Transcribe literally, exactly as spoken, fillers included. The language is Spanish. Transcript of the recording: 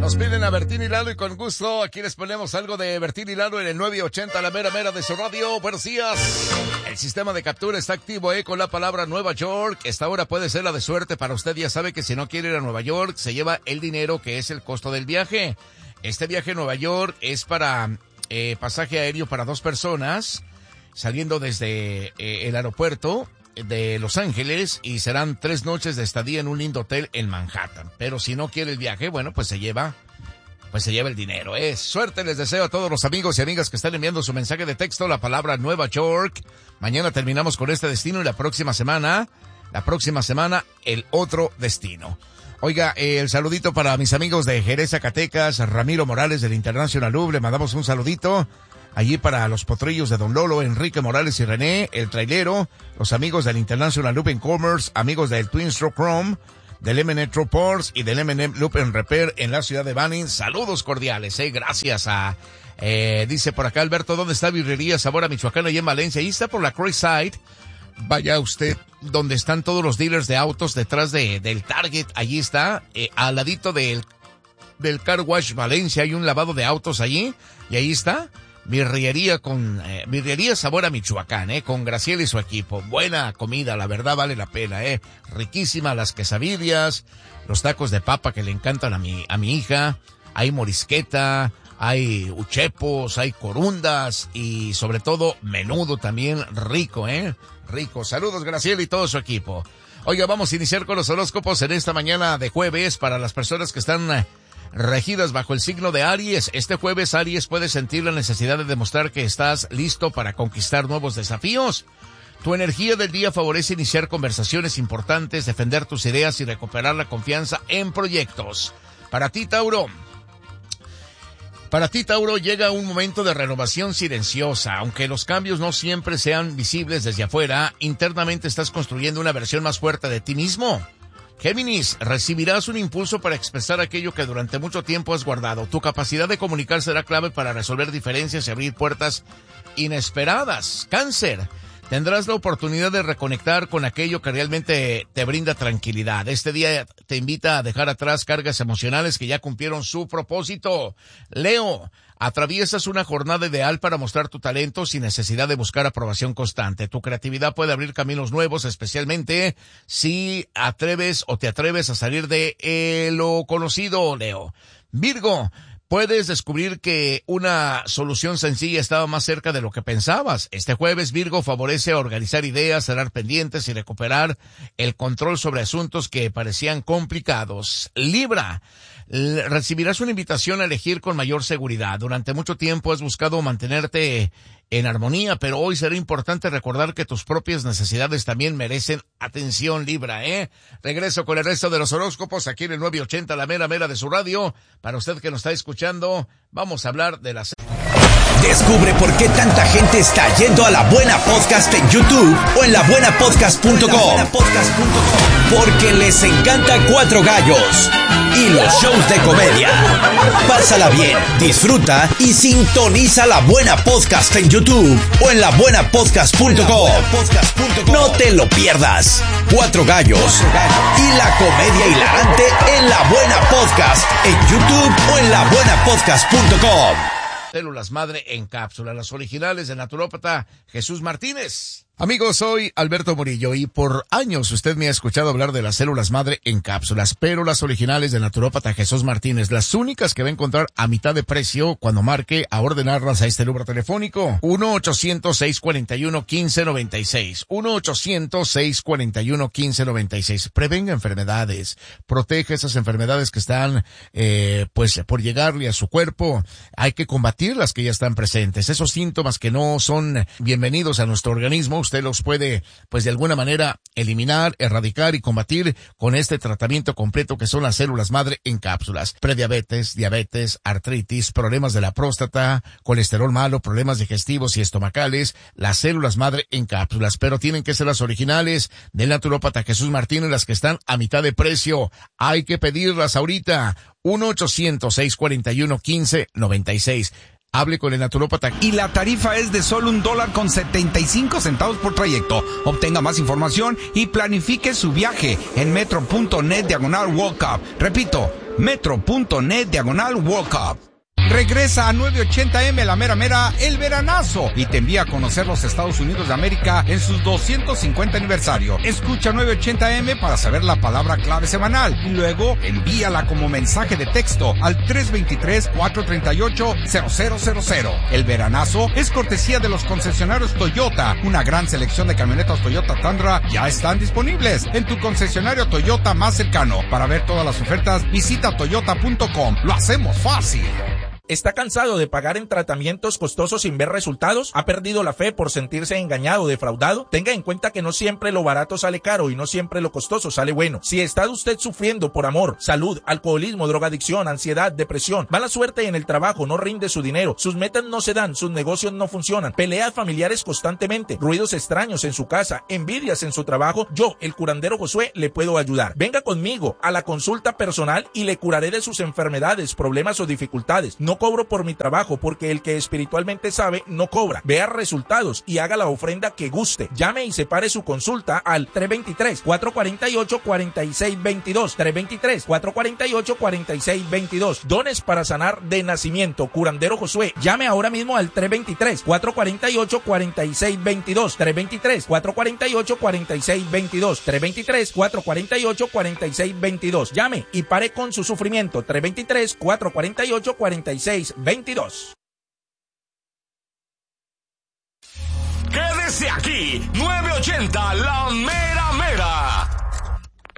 Nos piden a Bertín y Lalo y con gusto aquí les ponemos algo de Bertín y Lalo en el nueve ochenta, la mera mera de su radio. Buenos días. El sistema de captura está activo, eh, con la palabra Nueva York. Esta hora puede ser la de suerte para usted. Ya sabe que si no quiere ir a Nueva York, se lleva el dinero que es el costo del viaje. Este viaje a Nueva York es para eh, pasaje aéreo para dos personas, saliendo desde eh, el aeropuerto de Los Ángeles, y serán tres noches de estadía en un lindo hotel en Manhattan. Pero si no quiere el viaje, bueno, pues se lleva, pues se lleva el dinero. Eh. Suerte les deseo a todos los amigos y amigas que están enviando su mensaje de texto, la palabra Nueva York. Mañana terminamos con este destino y la próxima semana, la próxima semana, el otro destino. Oiga, eh, el saludito para mis amigos de Jerez, Zacatecas, Ramiro Morales del International Loop, le mandamos un saludito. Allí para los potrillos de Don Lolo, Enrique Morales y René, el trailero, los amigos del International Loop en Commerce, amigos del Twin Stroke Chrome, del M and M Troports y del M and M Loop en Repair en la ciudad de Banning. Saludos cordiales, eh, gracias a, eh, dice por acá Alberto, ¿dónde está Birrería Sabor a Michoacán? Allí en Valencia, ahí está por la Croix Side. Vaya usted, donde están todos los dealers de autos, detrás de, del Target, allí está, eh, al ladito del, del Car Wash Valencia, hay un lavado de autos allí, y ahí está. Birrería con, eh, birrería Sabor a Michoacán, eh, con Graciela y su equipo. Buena comida, la verdad vale la pena, eh. Riquísima las quesadillas, los tacos de papa que le encantan a mi, a mi hija. Hay morisqueta, hay uchepos, hay corundas y sobre todo menudo también rico, eh. Rico. Saludos Graciela y todo su equipo. Oiga, vamos a iniciar con los horóscopos en esta mañana de jueves para las personas que están eh, regidas bajo el signo de Aries. Este jueves, Aries, puedes sentir la necesidad de demostrar que estás listo para conquistar nuevos desafíos. Tu energía del día favorece iniciar conversaciones importantes, defender tus ideas y recuperar la confianza en proyectos. Para ti, Tauro. Para ti, Tauro, llega un momento de renovación silenciosa. Aunque los cambios no siempre sean visibles desde afuera, internamente estás construyendo una versión más fuerte de ti mismo. Géminis, recibirás un impulso para expresar aquello que durante mucho tiempo has guardado. Tu capacidad de comunicar será clave para resolver diferencias y abrir puertas inesperadas. Cáncer, tendrás la oportunidad de reconectar con aquello que realmente te brinda tranquilidad. Este día te invita a dejar atrás cargas emocionales que ya cumplieron su propósito. Leo, atraviesas una jornada ideal para mostrar tu talento sin necesidad de buscar aprobación constante. Tu creatividad puede abrir caminos nuevos, especialmente si atreves o te atreves a salir de eh, lo conocido, Leo. Virgo, puedes descubrir que una solución sencilla estaba más cerca de lo que pensabas. Este jueves, Virgo, favorece organizar ideas, cerrar pendientes y recuperar el control sobre asuntos que parecían complicados. Libra, recibirás una invitación a elegir con mayor seguridad. Durante mucho tiempo has buscado mantenerte en armonía, pero hoy será importante recordar que tus propias necesidades también merecen atención, Libra, ¿eh? Regreso con el resto de los horóscopos aquí en el nueve ochenta, la mera mera de su radio. Para usted que nos está escuchando, vamos a hablar de las... Descubre por qué tanta gente está yendo a La Buena Podcast en YouTube o en la buena podcast punto com. Porque les encanta Cuatro Gallos y los shows de comedia. Pásala bien, disfruta y sintoniza La Buena Podcast en YouTube o en la buena podcast punto com. No te lo pierdas. Cuatro Gallos y la comedia hilarante en La Buena Podcast en YouTube o en la buena podcast punto com. Células madre en cápsula, las originales del naturópata Jesús Martínez. Amigos, soy Alberto Murillo y por años usted me ha escuchado hablar de las células madre en cápsulas, pero las originales del naturópata Jesús Martínez, las únicas que va a encontrar a mitad de precio cuando marque a ordenarlas a este número telefónico, uno ochocientos, seiscientos cuarenta y uno, quince noventa y seis, uno ochocientos, seiscientos cuarenta y uno, quince noventa y seis. Prevenga enfermedades, protege esas enfermedades que están, eh, pues, por llegarle a su cuerpo. Hay que combatir las que ya están presentes, esos síntomas que no son bienvenidos a nuestro organismo. Usted los puede, pues de alguna manera, eliminar, erradicar y combatir con este tratamiento completo que son las células madre en cápsulas. Prediabetes, diabetes, artritis, problemas de la próstata, colesterol malo, problemas digestivos y estomacales, las células madre en cápsulas. Pero tienen que ser las originales del naturópata Jesús Martínez, las que están a mitad de precio. Hay que pedirlas ahorita. uno ochocientos, seiscientos cuarenta y uno, quince noventa y seis. Hable con el naturópata. Y la tarifa es de solo un dólar con setenta y cinco centavos por trayecto. Obtenga más información y planifique su viaje en metro punto net diagonal World Cup. Repito, Metro.net diagonal World Cup. Regresa a nueve ochenta eme la mera mera el veranazo y te envía a conocer los Estados Unidos de América en sus doscientos cincuenta aniversario. Escucha nueve ochenta eme para saber la palabra clave semanal y luego envíala como mensaje de texto al tres dos tres, cuatro tres ocho, cero cero cero cero. El veranazo es cortesía de los concesionarios Toyota. Una gran selección de camionetas Toyota Tundra ya están disponibles en tu concesionario Toyota más cercano. Para ver todas las ofertas, visita toyota punto com. Lo hacemos fácil. ¿Está cansado de pagar en tratamientos costosos sin ver resultados? ¿Ha perdido la fe por sentirse engañado o defraudado? Tenga en cuenta que no siempre lo barato sale caro y no siempre lo costoso sale bueno. Si está usted sufriendo por amor, salud, alcoholismo, drogadicción, ansiedad, depresión, mala suerte en el trabajo, no rinde su dinero, sus metas no se dan, sus negocios no funcionan, peleas familiares constantemente, ruidos extraños en su casa, envidias en su trabajo, yo, el curandero Josué, le puedo ayudar. Venga conmigo a la consulta personal y le curaré de sus enfermedades, problemas o dificultades. No cobro por mi trabajo porque el que espiritualmente sabe no cobra. Vea resultados y haga la ofrenda que guste. Llame y separe su consulta al tres dos tres, cuatro cuatro ocho, cuatro seis dos dos, tres dos tres, cuatro cuatro ocho, cuatro seis dos dos. Dones para sanar de nacimiento. Curandero Josué. Llame ahora mismo al tres dos tres, cuatro cuatro ocho, cuatro seis dos dos, tres dos tres, cuatro cuatro ocho, cuatro seis dos dos, tres dos tres, cuatro cuatro ocho, cuatro seis dos dos. Llame y pare con su sufrimiento. tres dos tres, cuatro cuatro ocho, cuatro seis veintidós. Quédese aquí, nueve ochenta, la mera mera.